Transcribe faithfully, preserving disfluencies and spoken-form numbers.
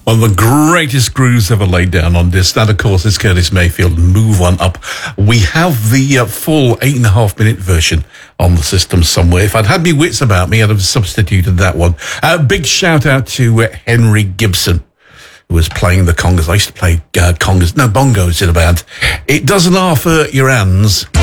One of the greatest grooves ever laid down on this. That, of course, is Curtis Mayfield. Move on up. We have the uh, full eight and a half minute version on the system somewhere. If I'd had me wits about me, I'd have substituted that one. Uh, big shout out to uh, Henry Gibson, who was playing the congas. I used to play uh, congas, no, bongos in a band. It doesn't half hurt your hands.